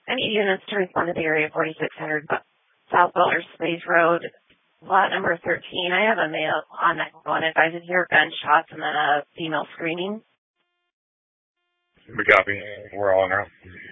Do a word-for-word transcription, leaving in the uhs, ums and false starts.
I need units to respond to the area forty-six hundred South Butler Space Road, lot number thirteen. I have a male on that one. If I did hear gunshots and then a female screaming. We copy. We're all in route.